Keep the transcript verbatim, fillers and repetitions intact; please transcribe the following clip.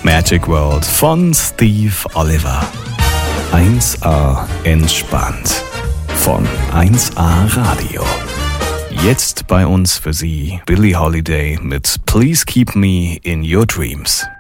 Magic World von Steve Oliver. eins A entspannt von eins A Radio. Jetzt bei uns für Sie Billie Holiday mit Please Keep Me in Your Dreams.